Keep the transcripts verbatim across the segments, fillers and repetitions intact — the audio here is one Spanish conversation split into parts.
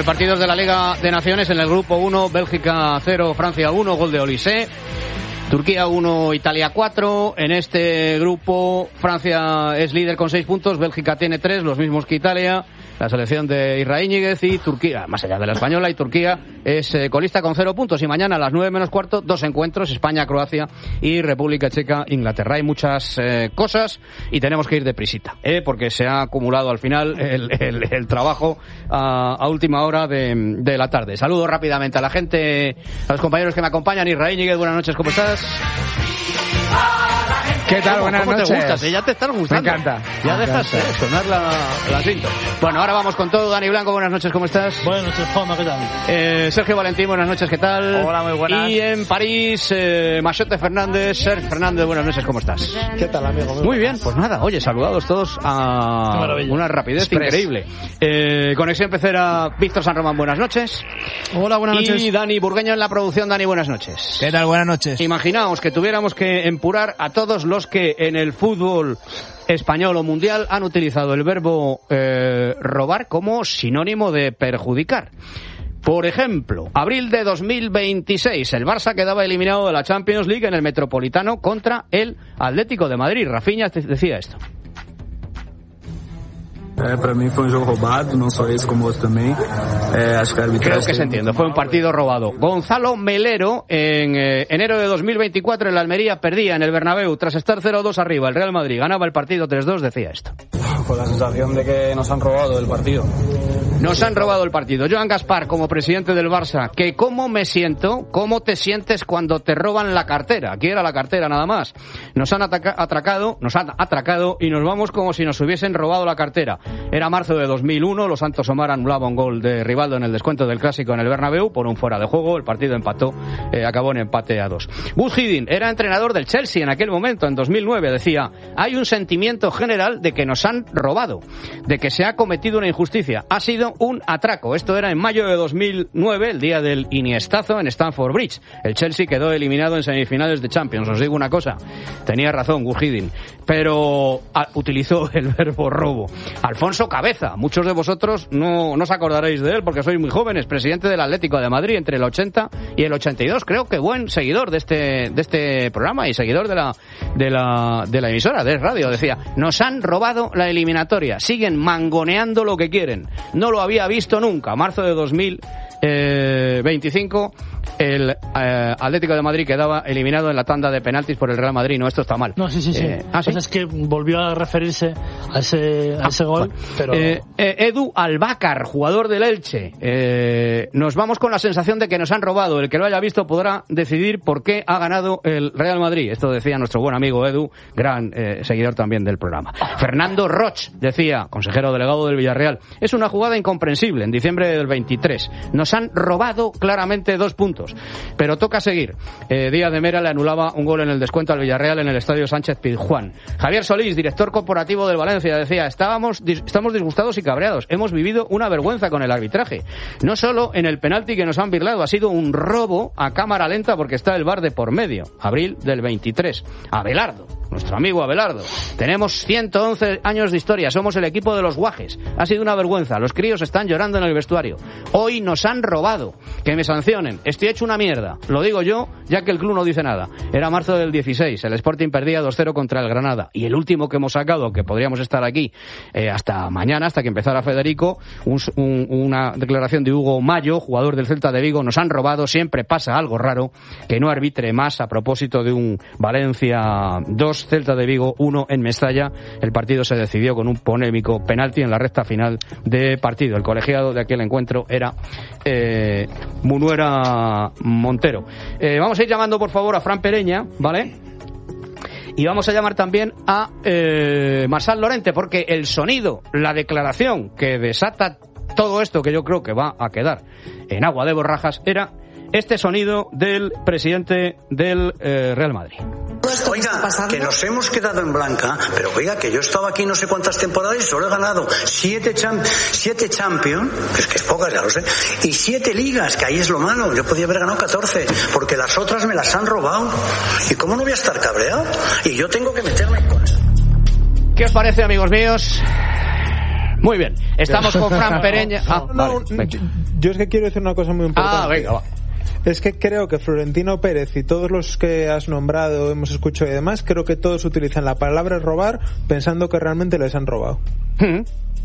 partidos de la Liga de Naciones en el grupo uno, Bélgica cero, Francia uno, gol de Olise. Turquía uno, Italia cuatro. En este grupo Francia es líder con seis puntos, Bélgica tiene tres, los mismos que Italia. La selección de Israel Íñiguez y Turquía, más allá de la española, y Turquía es eh, colista con cero puntos. Y mañana a las nueve menos cuarto, dos encuentros, España-Croacia y República Checa-Inglaterra. Hay muchas eh, cosas y tenemos que ir deprisita, ¿eh? porque se ha acumulado al final el, el, el trabajo a, a última hora de, de la tarde. Saludo rápidamente a la gente, a los compañeros que me acompañan. Israel Íñiguez, buenas noches, ¿cómo estás? ¿Qué tal? Buenas ¿Cómo noches. te gustas? ¿Eh? Ya te estás gustando. Me encanta. Ya me dejas encanta. eh, sonar la, la cinta. Bueno, ahora vamos con todo. Dani Blanco, buenas noches, ¿cómo estás? Buenas noches, Juanma, ¿qué tal? Eh, Sergio Valentín, buenas noches, ¿qué tal? Hola, muy buenas. Y en París, eh, Machote Fernández. Sergio Fernández, buenas noches, ¿cómo estás? ¿Qué tal, amigo? Muy, Muy bien, pues nada, oye, saludados todos a una rapidez Express. increíble. Eh, Conexión Pecera, Víctor San Román, buenas noches. Hola, buenas noches. Y Dani Burgueño en la producción. Dani, buenas noches. ¿Qué tal? Buenas noches. Imaginaos que tuviéramos que empurar a todos los que en el fútbol español o mundial han utilizado el verbo eh, robar como sinónimo de perjudicar. Por ejemplo, abril de dos mil veintiséis, el Barça quedaba eliminado de la Champions League en el Metropolitano contra el Atlético de Madrid. Rafinha decía esto. É, para mim foi um jogo roubado, não só esse como outro também. É, acho que a arbitragem... Creo que se entiende, fue un partido robado. Gonzalo Melero, en eh, enero de dos mil veinticuatro, el Almería perdía en el Bernabéu tras estar cero dos arriba. El Real Madrid ganaba el partido tres dos, decía esto. Con la sensación de que nos han robado el partido. Nos han robado el partido. Joan Gaspar, como presidente del Barça, que cómo me siento, cómo te sientes cuando te roban la cartera. Aquí era la cartera nada más. Nos han ataca- atracado, nos han atracado y nos vamos como si nos hubiesen robado la cartera. Era marzo de dos mil uno, los Santos Omar anulaba un gol de Rivaldo en el descuento del Clásico en el Bernabéu por un fuera de juego. El partido empató, eh, acabó en empate a dos. Gus Hiddink era entrenador del Chelsea en aquel momento, en dos mil nueve. Decía, hay un sentimiento general de que nos han robado, de que se ha cometido una injusticia. Ha sido un atraco. Esto era en mayo de dos mil nueve, el día del Iniestazo en Stamford Bridge. El Chelsea quedó eliminado en semifinales de Champions. Os digo una cosa, tenía razón Gus Hiddink, pero a, utilizó el verbo robo. Alfonso Cabeza, muchos de vosotros no, no os acordaréis de él porque sois muy jóvenes, presidente del Atlético de Madrid entre el ochenta y el ochenta y dos. Creo que buen seguidor de este, de este programa y seguidor de la, de la, de la emisora, de radio. Decía, nos han robado la eliminatoria, siguen mangoneando lo que quieren. No lo había visto nunca. Marzo de dos mil veinticinco, el eh, Atlético de Madrid quedaba eliminado en la tanda de penaltis por el Real Madrid. No, esto está mal. No, sí, sí, sí. Eh, ¿ah, sí? Pues es que volvió a referirse a ese, a ese ah, gol, bueno. pero... Eh, eh, Edu Albácar, jugador del Elche. Eh, nos vamos con la sensación de que nos han robado. El que lo haya visto podrá decidir por qué ha ganado el Real Madrid. Esto decía nuestro buen amigo Edu, gran eh, seguidor también del programa. Fernando Roch decía, consejero delegado del Villarreal, es una jugada incomprensible. En diciembre del veintitrés nos han robado claramente dos puntos, pero toca seguir. Eh, Díaz de Mera le anulaba un gol en el descuento al Villarreal en el Estadio Sánchez Pizjuán. Javier Solís, director corporativo del Valencia, decía, estábamos dis- estamos disgustados y cabreados. Hemos vivido una vergüenza con el arbitraje. No solo en el penalti que nos han birlado, ha sido un robo a cámara lenta porque está el V A R de por medio. Abril del veintitrés. Abelardo, nuestro amigo Abelardo. Tenemos ciento once años de historia, somos el equipo de los guajes. Ha sido una vergüenza, los críos están llorando en el vestuario. Hoy nos han robado. Que me sancionen. Estoy hecho una mierda. Lo digo yo, ya que el club no dice nada. Era marzo del dieciséis, el Sporting perdía dos cero contra el Granada. Y el último que hemos sacado, que podríamos estar aquí eh, hasta mañana, hasta que empezara Federico, un, un, una declaración de Hugo Mayo, jugador del Celta de Vigo, nos han robado, siempre pasa algo raro, que no arbitre más a propósito de un Valencia dos, Celta de Vigo uno en Mestalla. El partido se decidió con un polémico penalti en la recta final de partido. El colegiado de aquel encuentro era eh, Munuera Montero. Eh, vamos a ir llamando por favor a Fran Pereña, ¿vale? Y vamos a llamar también a eh, Marsal Lorente, porque el sonido, la declaración que desata todo esto, que yo creo que va a quedar en agua de borrajas, era este sonido del presidente del eh, Real Madrid. Oiga, que nos hemos quedado en blanca, pero oiga, que yo he estado aquí no sé cuántas temporadas y solo he ganado siete, champ- siete Champions, que es que es pocas, ya lo sé, y siete ligas, que ahí es lo malo. Yo podía haber ganado catorce, porque las otras me las han robado. ¿Y cómo no voy a estar cabreado? Y yo tengo que meterme con eso. ¿Qué os parece, amigos míos? Muy bien, estamos con Fran Pereña. Ah, no, vale, yo, yo es que quiero decir una cosa muy importante. Ah, venga, va. Es que creo que Florentino Pérez y todos los que has nombrado, hemos escuchado y demás, creo que todos utilizan la palabra robar pensando que realmente les han robado. Mm.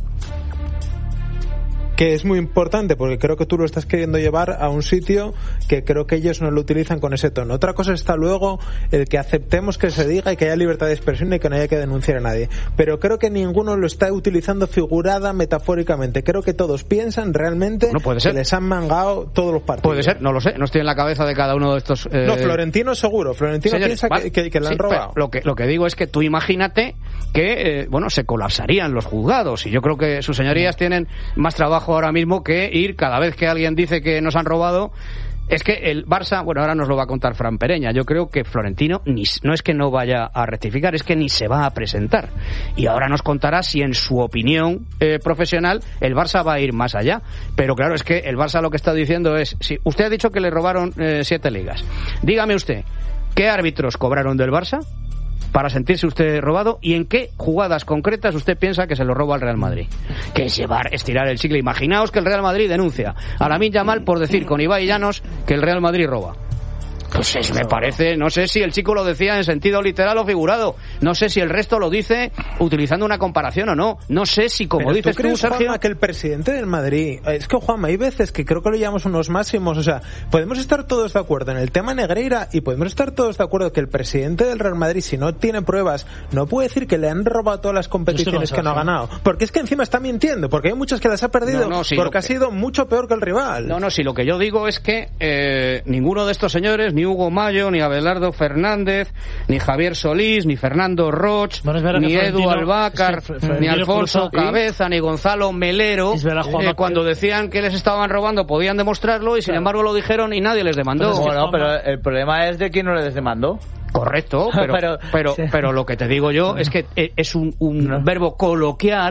Que es muy importante porque creo que tú lo estás queriendo llevar a un sitio que creo que ellos no lo utilizan con ese tono. Otra cosa está luego el que aceptemos que se diga y que haya libertad de expresión y que no haya que denunciar a nadie. Pero creo que ninguno lo está utilizando figurada, metafóricamente. Creo que todos piensan realmente no puede ser. que les han mangado todos los partidos. Puede ser, no lo sé, no estoy en la cabeza de cada uno de estos... Eh... No, Florentino seguro. Florentino Señores, piensa ¿vale? que, que, que le han sí, robado. Lo que, lo que digo es que tú imagínate que, eh, bueno, se colapsarían los juzgados y yo creo que sus señorías tienen más trabajo ahora mismo que ir cada vez que alguien dice que nos han robado. Es que el Barça, bueno, ahora nos lo va a contar Fran Pereña, yo creo que Florentino ni, no es que no vaya a rectificar, es que ni se va a presentar. Y ahora nos contará si en su opinión eh, profesional el Barça va a ir más allá. Pero claro, es que el Barça lo que está diciendo es, si usted ha dicho que le robaron eh, siete ligas, dígame usted, ¿qué árbitros cobraron del Barça para sentirse usted robado y en qué jugadas concretas usted piensa que se lo roba al Real Madrid? Que es llevar, estirar el chicle. Imaginaos que el Real Madrid denuncia a Lamine Yamal por decir con Ibai Llanos que el Real Madrid roba. Pues es, me parece, no sé si el chico lo decía en sentido literal o figurado, no sé si el resto lo dice utilizando una comparación o no, no sé si como Pero dices ¿tú, crees, tú, Sergio, Juanma, que el presidente del Madrid, es que Juanma, hay veces que creo que lo llevamos unos máximos, o sea, podemos estar todos de acuerdo en el tema Negreira y podemos estar todos de acuerdo que el presidente del Real Madrid, si no tiene pruebas, no puede decir que le han robado todas las competiciones que no ha ganado, porque es que encima está mintiendo, porque hay muchas que las ha perdido no, no, sí, porque ha que... sido mucho peor que el rival. No, no, si lo que yo digo es que eh, ninguno de estos señores, ni Hugo Mayo, ni Abelardo Fernández, ni Javier Solís, ni Fernando Roch, bueno, ni Edu Albácar, sí, ni Alfonso Cruzado, Cabeza, ¿y? Ni Gonzalo Melero, verdad, eh, cuando decían que les estaban robando podían demostrarlo y sin claro. embargo lo dijeron y nadie les demandó. Pero es que bueno, pero el problema es de quién no les demandó. Correcto, pero, pero, pero, sí. pero lo que te digo yo es que es un, un no. verbo coloquial